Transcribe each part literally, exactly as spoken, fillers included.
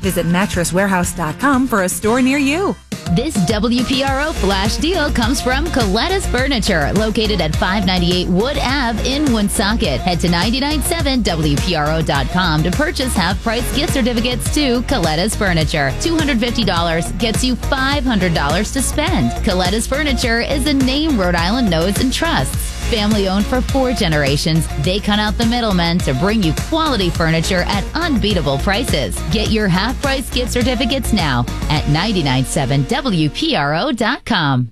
Visit mattress warehouse dot com for a store near you. This W P R O flash deal comes from Coletta's Furniture, located at five ninety-eight Wood Avenue in Woonsocket. Head to nine nine seven W P R O dot com to purchase half-price gift certificates to Coletta's Furniture. two hundred fifty dollars gets you five hundred dollars to spend. Coletta's Furniture is a name Rhode Island knows and trusts. Family owned for four generations, they cut out the middlemen to bring you quality furniture at unbeatable prices. Get your half-price gift certificates now at nine nine seven W P R O dot com.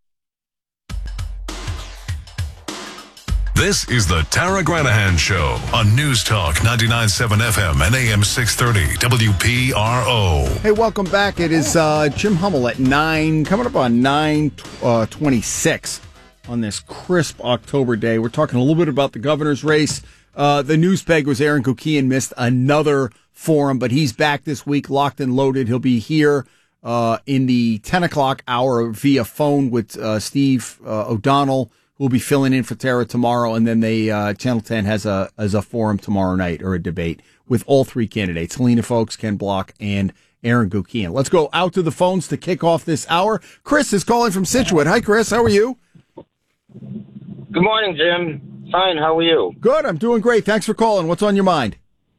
This is the Tara Granahan Show on News Talk ninety-nine point seven F M and A M six thirty W P R O. Hey, welcome back. It is uh, Jim Hummel at nine, coming up on nine twenty-six. On this crisp October day. We're talking a little bit about the governor's race. Uh, the news peg was Aaron Guckian missed another forum, but he's back this week, locked and loaded. He'll be here uh, in the ten o'clock hour via phone with uh, Steve uh, O'Donnell, who will be filling in for Tara tomorrow. And then they uh, Channel ten has a as a forum tomorrow night, or a debate, with all three candidates, Helena Foulkes, Ken Block, and Aaron Guckian. Let's go out to the phones to kick off this hour. Chris is calling from Scituate. Hi, Chris. How are you? Good morning, Jim. Fine, how are you? Good, I'm doing great. Thanks for calling. What's on your mind?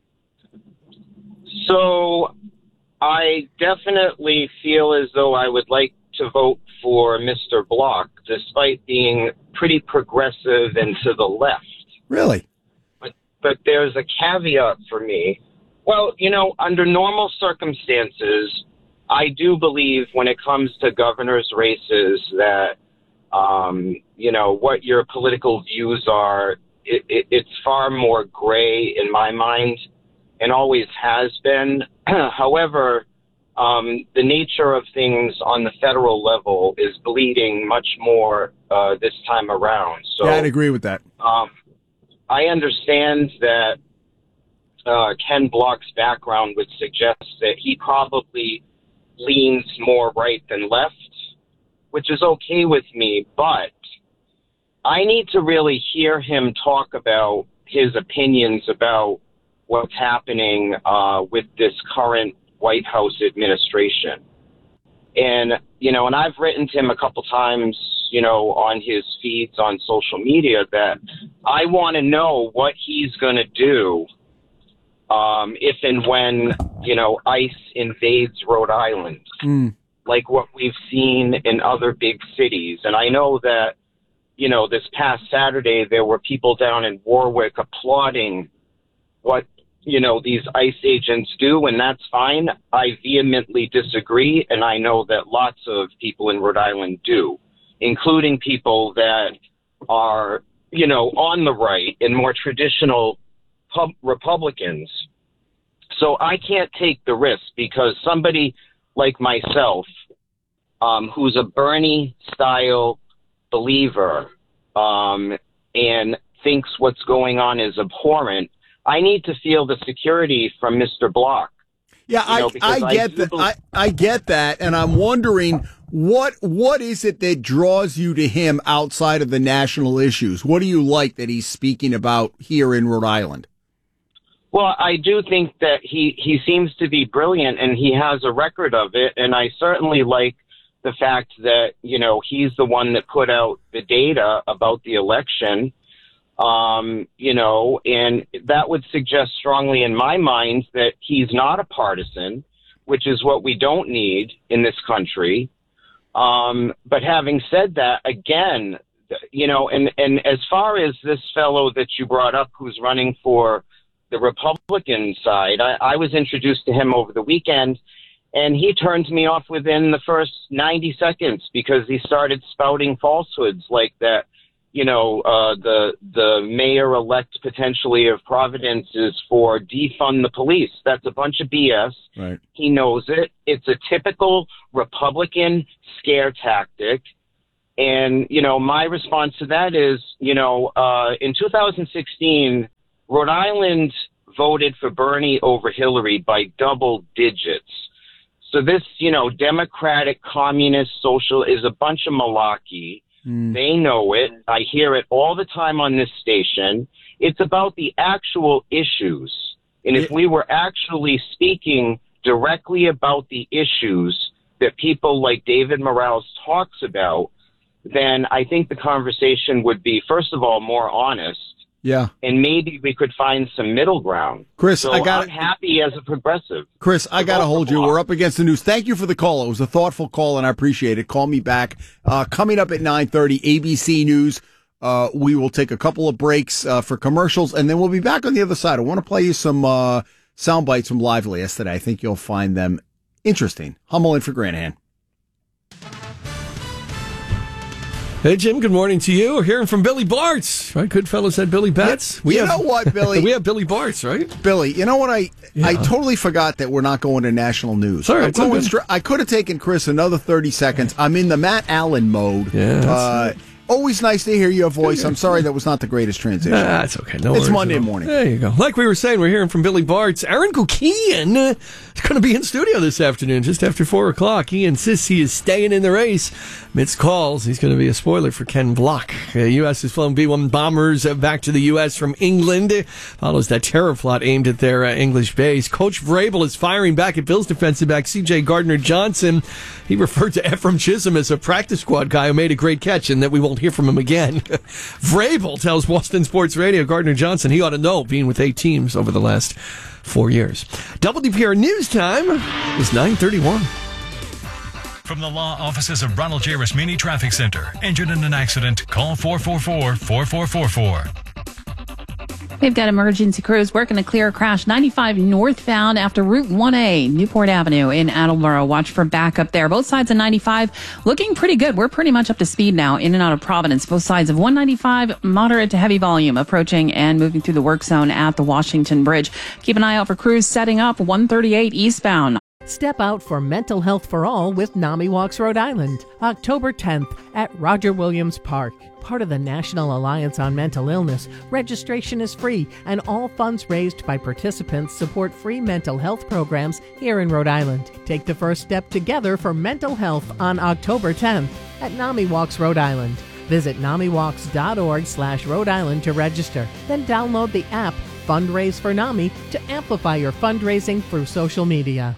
So, I definitely feel as though I would like to vote for Mister Block, despite being pretty progressive and to the left. Really? But, but there's a caveat for me. Well, you know, under normal circumstances, I do believe when it comes to governor's races that Um, you know, what your political views are, it, it, it's far more gray in my mind and always has been. However, um, the nature of things on the federal level is bleeding much more uh, this time around. So yeah, I'd agree with that. Um, I understand that uh, Ken Block's background would suggest that he probably leans more right than left, which is okay with me, but I need to really hear him talk about his opinions about what's happening uh, with this current White House administration. And, you know, and I've written to him a couple times, you know, on his feeds on social media that I want to know what he's going to do um, if and when, you know, ICE invades Rhode Island. Mm. Like what we've seen in other big cities. And I know that, you know, this past Saturday, there were people down in Warwick applauding what, you know, these ICE agents do, and that's fine. I vehemently disagree, and I know that lots of people in Rhode Island do, including people that are, you know, on the right and more traditional pub- Republicans. So I can't take the risk because somebody like myself, um, who's a Bernie-style believer um, and thinks what's going on is abhorrent, I need to feel the security from Mister Block. Yeah, I, know, I get that. I, I get that, and I'm wondering what what is it that draws you to him outside of the national issues? What do you like that he's speaking about here in Rhode Island? Well, I do think that he, he seems to be brilliant, and he has a record of it, and I certainly like the fact that, you know, he's the one that put out the data about the election, um, you know, and that would suggest strongly in my mind that he's not a partisan, which is what we don't need in this country. Um, but having said that, again, you know, and, and as far as this fellow that you brought up who's running for the Republican side, I, I was introduced to him over the weekend, and he turned me off within the first ninety seconds because he started spouting falsehoods like that, you know, uh, the the mayor-elect potentially of Providence is for defund the police. That's a bunch of B S. Right. He knows it. It's a typical Republican scare tactic. And, you know, my response to that is, you know, uh, in two thousand sixteen, Rhode Island voted for Bernie over Hillary by double digits. So this, you know, Democratic, communist, social is a bunch of malarkey. Mm. They know it. I hear it all the time on this station. It's about the actual issues. And if we were actually speaking directly about the issues that people like David Morales talks about, then I think the conversation would be, first of all, more honest. Yeah. And maybe we could find some middle ground. Chris, so I got I'm happy as a progressive. Chris, I got to hold you. We're up against the news. Thank you for the call. It was a thoughtful call, and I appreciate it. Call me back. Uh, coming up at nine thirty, A B C News. Uh, we will take a couple of breaks uh, for commercials, and then we'll be back on the other side. I want to play you some uh, sound bites from Lively yesterday. I think you'll find them interesting. Hummel in for Granahan. Hey, Jim, good morning to you. We're hearing from Billy Bartz, right? Goodfellas had Billy Batts. You, we you have, know what, Billy? We have Billy Bartz, right? Billy, you know what? I Yeah. I totally forgot that we're not going to national news. All right, I'm it's all going good. stra- I could have taken Chris another thirty seconds. I'm in the Matt Allen mode. Yeah, that's Uh, always nice to hear your voice. I'm sorry that was not the greatest transition. Ah, that's okay. No It's worries Monday at all. morning. There you go. Like we were saying, we're hearing from Billy Bartz. Aaron Gukian uh, is going to be in studio this afternoon, just after four o'clock. He insists he is staying in the race. Amidst calls, he's going to be a spoiler for Ken Block. The U S has flown B one bombers uh, back to the U S from England. Follows that terror plot aimed at their uh, English base. Coach Vrabel is firing back at Bills defensive back C J Gardner-Johnson. He referred to Ephraim Chisholm as a practice squad guy who made a great catch and that we won't hear from him again. Vrabel tells Boston Sports Radio Gardner-Johnson he ought to know, being with eight teams over the last four years. W P R News Time is nine thirty-one. From the law offices of Ronald J. Rasmini Traffic Center. Injured in an accident? Call four four four, four four four four. We've got emergency crews working to clear a crash ninety-five northbound after Route one A, Newport Avenue in Attleboro. Watch for backup there. Both sides of ninety-five looking pretty good. We're pretty much up to speed now in and out of Providence. Both sides of one ninety-five, moderate to heavy volume approaching and moving through the work zone at the Washington Bridge. Keep an eye out for crews setting up one thirty-eight eastbound. Step out for mental health for all with NAMI Walks Rhode Island, October tenth at Roger Williams Park. Part of the National Alliance on Mental Illness, registration is free and all funds raised by participants support free mental health programs here in Rhode Island. Take the first step together for mental health on October tenth at NAMI Walks Rhode Island. Visit namiwalks.org slash Rhode Island to register. Then download the app Fundraise for NAMI to amplify your fundraising through social media.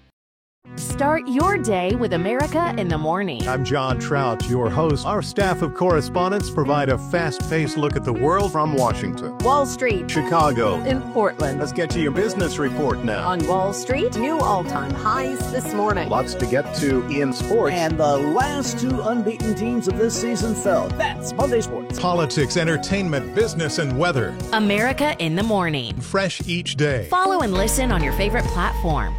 Start your day with America in the Morning. I'm John Trout, your host. Our staff of correspondents provide a fast-paced look at the world from Washington, Wall Street, Chicago, in Portland. Let's get to your business report now. On Wall Street, new all-time highs this morning. Lots to get to in sports. And the last two unbeaten teams of this season fell. That's Monday Sports. Politics, entertainment, business, and weather. America in the Morning. Fresh each day. Follow and listen on your favorite platform.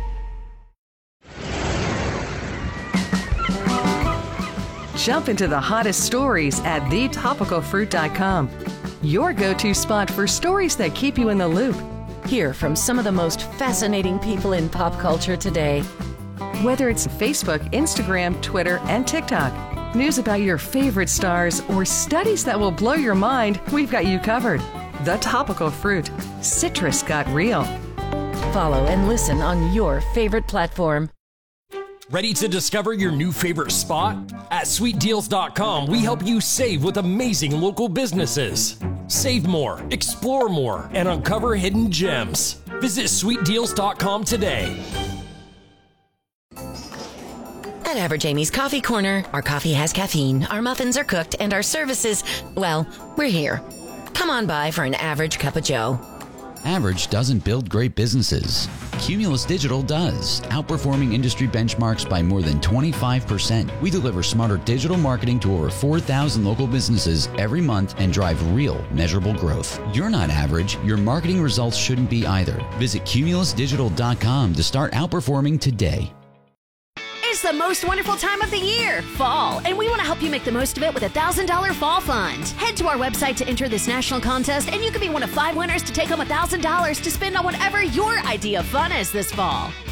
Jump into the hottest stories at the topical fruit dot com. Your go-to spot for stories that keep you in the loop. Hear from some of the most fascinating people in pop culture today. Whether it's Facebook, Instagram, Twitter, and TikTok, news about your favorite stars, or studies that will blow your mind, we've got you covered. The Topical Fruit. Citrus got real. Follow and listen on your favorite platform. Ready to discover your new favorite spot? At sweet deals dot com, we help you save with amazing local businesses. Save more, explore more, and uncover hidden gems. Visit sweet deals dot com today. At Average Amy's Coffee Corner, our coffee has caffeine, our muffins are cooked, and our services, well, we're here. Come on by for an average cup of joe. Average doesn't build great businesses. Cumulus Digital does, outperforming industry benchmarks by more than twenty-five percent. We deliver smarter digital marketing to over four thousand local businesses every month and drive real, measurable growth. You're not average. Your marketing results shouldn't be either. Visit cumulus digital dot com to start outperforming today. It's the most wonderful time of the year, fall, and we want to help you make the most of it with a one thousand dollars Fall Fund. Head to our website to enter this national contest, and you could be one of five winners to take home one thousand dollars to spend on whatever your idea of fun is this fall.